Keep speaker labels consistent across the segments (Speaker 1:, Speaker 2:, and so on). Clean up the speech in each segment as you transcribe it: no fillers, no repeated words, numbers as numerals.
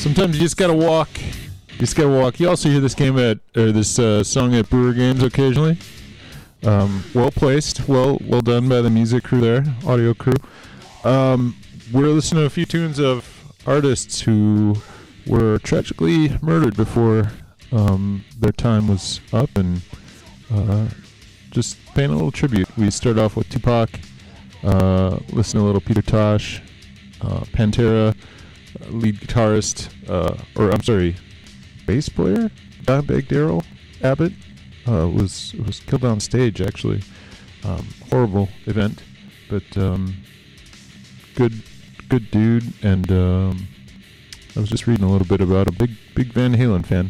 Speaker 1: Sometimes you just gotta walk. You just gotta walk. You also hear this song at Brewer games occasionally. Well placed, well done by the music crew there, audio crew. We're listening to a few tunes of artists who were tragically murdered before their time was up, and just paying a little tribute. We start off with Tupac, listen to a little Peter Tosh, Pantera, lead guitarist, bass player, Dimebag Darrell Abbott, was killed on stage, actually. Horrible event, but good dude, and I was just reading a little bit about a big Van Halen fan.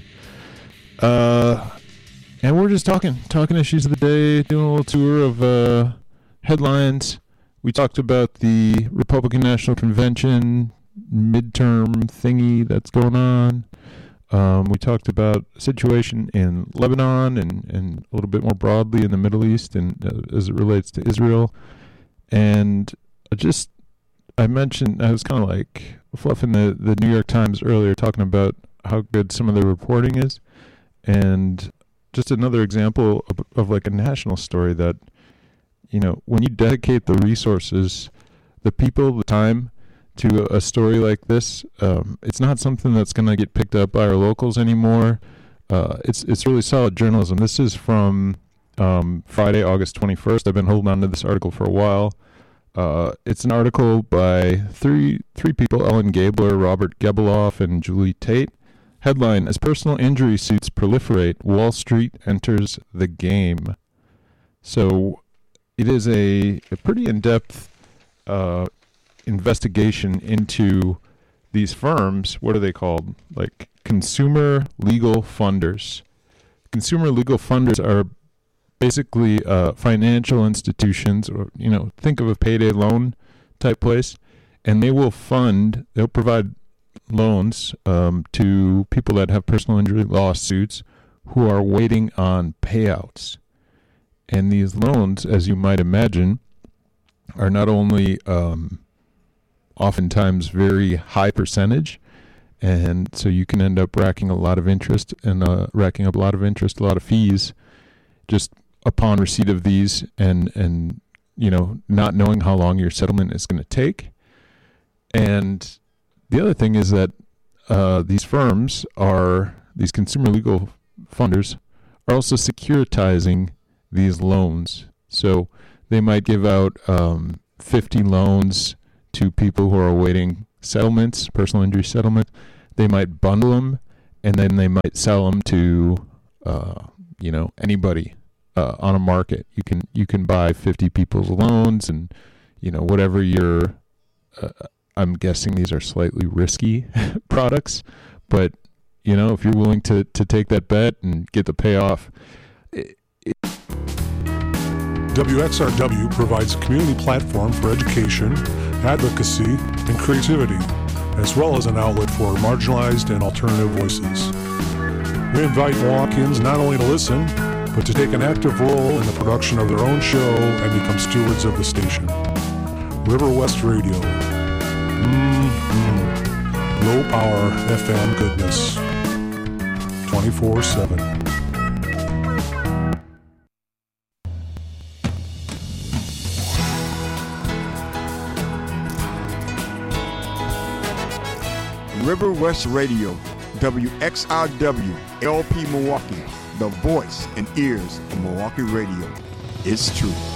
Speaker 1: And we're just talking issues of the day, doing a little tour of headlines. We talked about the Republican National Convention midterm thingy that's going on. We talked about the situation in Lebanon and a little bit more broadly in the Middle East and as it relates to Israel. And I mentioned, I was kind of like fluffing the New York Times earlier, talking about how good some of the reporting is. And just another example of like a national story that, you know, when you dedicate the resources, the people, the time to a story like this, it's not something that's going to get picked up by our locals anymore. It's really solid journalism. This is from Friday, August 21st. I've been holding on to this article for a while. It's an article by three people, Ellen Gabler, Robert Gebeloff, and Julie Tate. Headline: As personal injury suits proliferate, Wall Street enters the game. So it is a pretty in-depth investigation into these firms. What are they called? Like consumer legal funders. Consumer legal funders are basically financial institutions, or, you know, think of a payday loan type place, and they'll provide loans to people that have personal injury lawsuits who are waiting on payouts. And these loans, as you might imagine, are not only oftentimes very high percentage, and so you can end up racking up a lot of interest, a lot of fees, just upon receipt of these, and you know, not knowing how long your settlement is going to take. And the other thing is that these consumer legal funders are also securitizing these loans. So they might give out 50 loans to people who are awaiting settlements, personal injury settlement. They might bundle them, and then they might sell them to anybody on a market. You can buy 50 people's loans, and you know, whatever your I'm guessing these are slightly risky products, but you know, if you're willing to take that bet and get the payoff.
Speaker 2: WXRW provides a community platform for education, advocacy, and creativity, as well as an outlet for marginalized and alternative voices. We invite walk-ins not only to listen, but to take an active role in the production of their own show and become stewards of the station. River West Radio. Low power FM goodness. 24/7.
Speaker 3: River West Radio, WXRW, LP Milwaukee, the voice and ears of Milwaukee radio. It's true.